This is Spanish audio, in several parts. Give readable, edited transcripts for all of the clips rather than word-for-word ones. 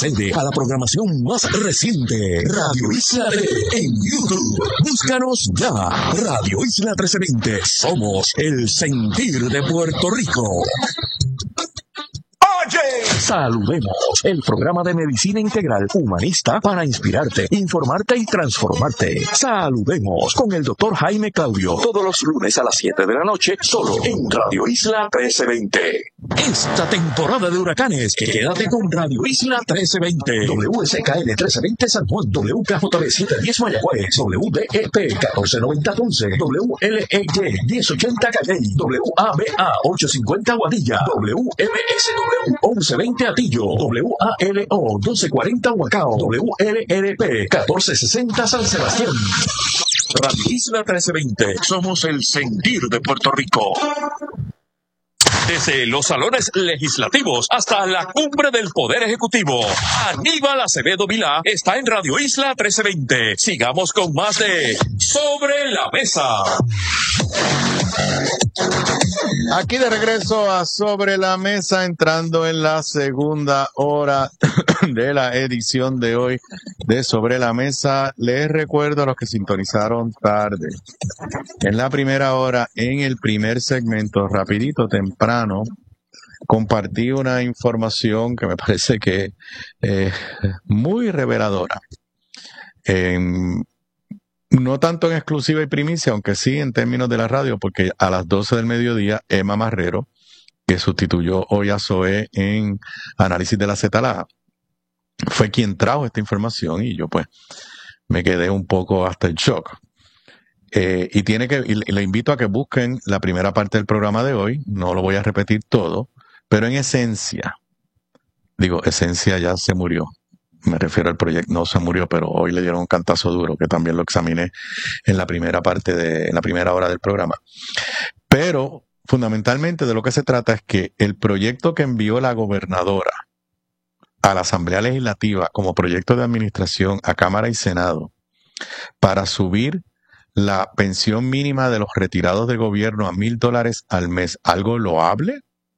Accede a la programación más reciente. Radio Isla en YouTube. Búscanos ya. Radio Isla 1320. Somos el sentir de Puerto Rico. Oye, saludemos, el programa de medicina integral humanista para inspirarte, informarte y transformarte. Saludemos con el doctor Jaime Claudio, todos los lunes a las 7 de la noche, solo en Radio Isla 1320. Esta temporada de huracanes, quédate con Radio Isla 1320. WSKN 1320 San Juan, WKJB 710 Mayagüez, WDEP 1490 Ponce, WLEY 1080 Calley, WABA 850 Guadilla, WMSW 1120 Atillo, WALO 1240 Huacao, WLRP 1460 San Sebastián. Radio Isla 1320. Somos el sentir de Puerto Rico. Desde los salones legislativos hasta la cumbre del Poder Ejecutivo, Aníbal Acevedo Vilá está en Radio Isla 1320. Sigamos con más de Sobre la Mesa. Aquí de regreso a Sobre la Mesa, entrando en la segunda hora de la edición de hoy de Sobre la Mesa. Les recuerdo a los que sintonizaron tarde. En la primera hora, en el primer segmento, rapidito, temprano, compartí una información que me parece que es muy reveladora. No tanto en exclusiva y primicia, aunque sí en términos de la radio, porque a las 12 del mediodía, Emma Marrero, que sustituyó hoy a Zoé en análisis de la Zetalá, fue quien trajo esta información y yo pues me quedé un poco hasta el shock. Y le invito a que busquen la primera parte del programa de hoy, no lo voy a repetir todo, pero en esencia ya se murió. Me refiero al proyecto, no se murió, pero hoy le dieron un cantazo duro, que también lo examiné en la primera hora del programa. Pero fundamentalmente de lo que se trata es que el proyecto que envió la gobernadora a la Asamblea Legislativa como proyecto de administración a Cámara y Senado para subir la pensión mínima de los retirados de gobierno a $1,000 al mes, algo loable,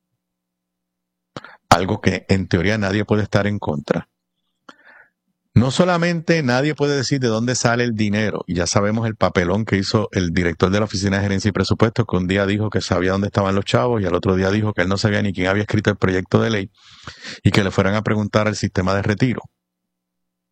algo que en teoría nadie puede estar en contra. No solamente nadie puede decir de dónde sale el dinero, y ya sabemos el papelón que hizo el director de la Oficina de Gerencia y Presupuestos, que un día dijo que sabía dónde estaban los chavos y al otro día dijo que él no sabía ni quién había escrito el proyecto de ley y que le fueran a preguntar al sistema de retiro.